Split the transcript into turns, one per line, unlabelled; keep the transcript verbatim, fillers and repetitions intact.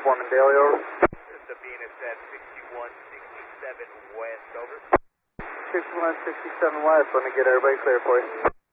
Foreman Daly, over.
Sabina at sixty-one sixty-seven west, over.
sixty-one sixty-seven west, let me get everybody clear for you.